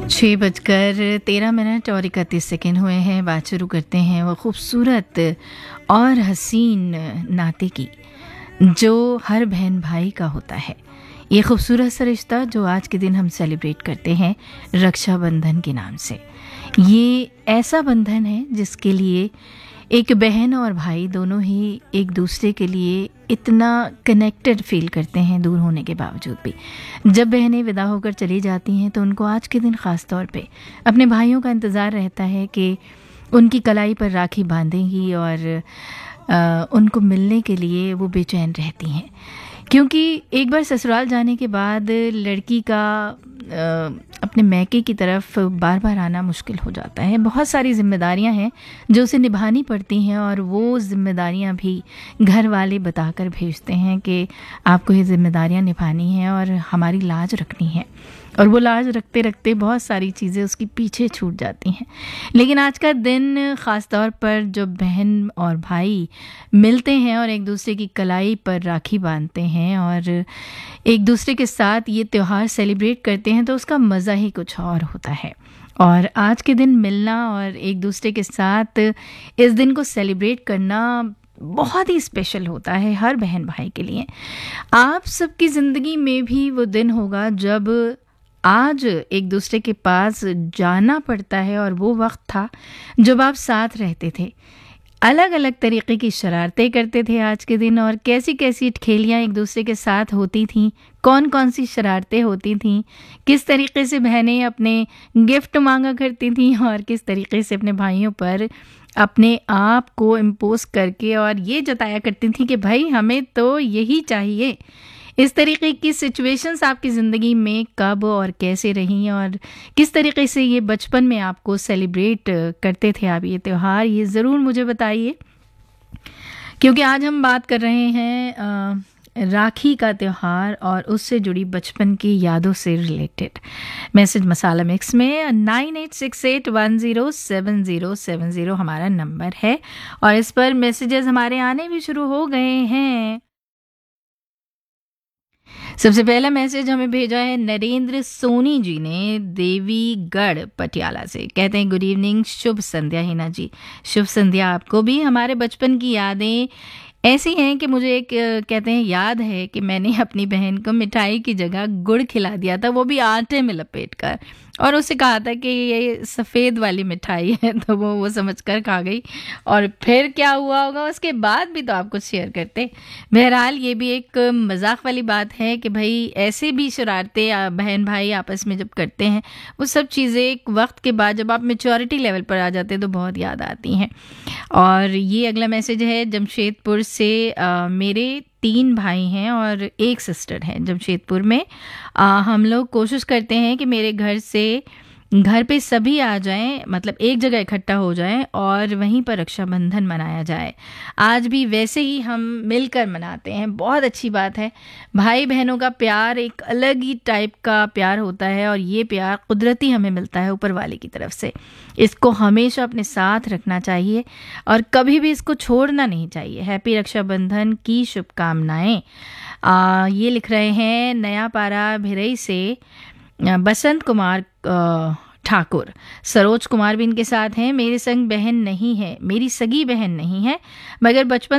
6:13 और 31 हुए हैं। बात शुरू करते हैं वो खूबसूरत और हसीन नाते की जो हर बहन भाई का होता है। ये खूबसूरत सा रिश्ता जो आज के दिन हम सेलिब्रेट करते हैं रक्षाबंधन के नाम से। ये ऐसा बंधन है जिसके लिए एक बहन और भाई दोनों ही एक दूसरे के लिए इतना कनेक्टेड फील करते हैं दूर होने के बावजूद भी। जब बहनें विदा होकर चली जाती हैं तो उनको आज के दिन ख़ास तौर पे अपने भाइयों का इंतज़ार रहता है कि उनकी कलाई पर राखी बांधेंगी और उनको मिलने के लिए वो बेचैन रहती हैं, क्योंकि एक बार ससुराल जाने के बाद लड़की का अपने मैके की तरफ बार बार आना मुश्किल हो जाता है। बहुत सारी जिम्मेदारियां हैं जो उसे निभानी पड़ती हैं और वो जिम्मेदारियां भी घर वाले बताकर भेजते हैं कि आपको ये जिम्मेदारियां निभानी हैं और हमारी लाज रखनी है। और वो लाज रखते रखते बहुत सारी चीज़ें उसकी पीछे छूट जाती हैं। लेकिन आज का दिन ख़ास तौर पर जब बहन और भाई मिलते हैं और एक दूसरे की कलाई पर राखी बांधते हैं और एक दूसरे के साथ ये त्यौहार सेलिब्रेट करते हैं तो उसका मज़ा ही कुछ और होता है। और आज के दिन मिलना और एक दूसरे के साथ इस दिन को सेलिब्रेट करना बहुत ही स्पेशल होता है हर बहन भाई के लिए। आप सबकी ज़िंदगी में भी वो दिन होगा जब आज एक दूसरे के पास जाना पड़ता है और वो वक्त था जब आप साथ रहते थे, अलग अलग तरीके की शरारतें करते थे आज के दिन, और कैसी कैसी ठेलियाँ एक दूसरे के साथ होती थीं, कौन कौन सी शरारतें होती थीं, किस तरीके से बहनें अपने गिफ्ट मांगा करती थीं और किस तरीके से अपने भाइयों पर अपने आप को इम्पोज करके और ये जताया करती थी कि भाई हमें तो यही चाहिए। इस तरीके की सिचुएशंस आपकी ज़िंदगी में कब और कैसे रहीं और किस तरीके से ये बचपन में आपको सेलिब्रेट करते थे आप ये त्यौहार, ये ज़रूर मुझे बताइए, क्योंकि आज हम बात कर रहे हैं राखी का त्यौहार और उससे जुड़ी बचपन की यादों से रिलेटेड। मैसेज मसाला मिक्स में 9868107070 हमारा नंबर है और इस पर मैसेजेस हमारे आने भी शुरू हो गए हैं। सबसे पहला मैसेज हमें भेजा है नरेंद्र सोनी जी ने देवीगढ़ पटियाला से। कहते हैं गुड इवनिंग, शुभ संध्या हिना जी। शुभ संध्या आपको भी। हमारे बचपन की यादें ऐसी हैं कि मुझे एक कहते हैं याद है कि मैंने अपनी बहन को मिठाई की जगह गुड़ खिला दिया था, वो भी आटे में लपेट कर, और उसे कहा था कि ये सफ़ेद वाली मिठाई है, तो वो समझकर खा गई। और फिर क्या हुआ होगा उसके बाद भी तो आप कुछ शेयर करते। बहरहाल ये भी एक मजाक वाली बात है कि भाई ऐसे भी शरारतें बहन भाई आपस में जब करते हैं वो सब चीज़ें एक वक्त के बाद जब आप मैच्योरिटी लेवल पर आ जाते हैं तो बहुत याद आती हैं। और ये अगला मैसेज है जमशेदपुर से। मेरे 3 भाई हैं और एक सिस्टर है जमशेदपुर में। हम लोग कोशिश करते हैं कि मेरे घर पे सभी आ जाएं, मतलब एक जगह इकट्ठा हो जाएं और वहीं पर रक्षाबंधन मनाया जाए। आज भी वैसे ही हम मिलकर मनाते हैं, बहुत अच्छी बात है। भाई बहनों का प्यार एक अलग ही टाइप का प्यार होता है और ये प्यार कुदरती हमें मिलता है ऊपर वाले की तरफ से। इसको हमेशा अपने साथ रखना चाहिए और कभी भी इसको छोड़ना नहीं चाहिए। हैप्पी रक्षाबंधन की शुभकामनाएं। ये लिख रहे हैं नया पारा भिरई से बसंत कुमार ठाकुर। सरोज कुमार भी इनके साथ हैं। मेरे संग बहन नहीं है, मेरी सगी बहन नहीं है, मगर बचपन